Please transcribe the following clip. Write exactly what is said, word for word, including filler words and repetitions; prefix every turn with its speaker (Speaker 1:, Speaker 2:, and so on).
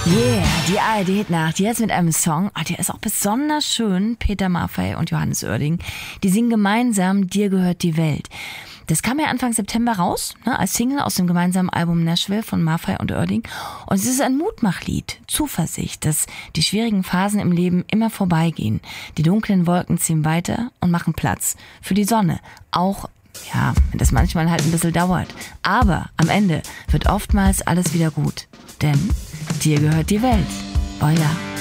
Speaker 1: Yeah, die A R D-Nacht, jetzt mit einem Song, oh, der ist auch besonders schön. Peter Maffay und Johannes Oerding, die singen gemeinsam Dir gehört die Welt. Das kam ja Anfang September raus, ne, als Single aus dem gemeinsamen Album Nashville von Maffay und Oerding. Und es ist ein Mutmachlied, Zuversicht, dass die schwierigen Phasen im Leben immer vorbeigehen. Die dunklen Wolken ziehen weiter und machen Platz für die Sonne, auch ja, wenn das manchmal halt ein bisschen dauert. Aber am Ende wird oftmals alles wieder gut. Denn dir gehört die Welt. Euer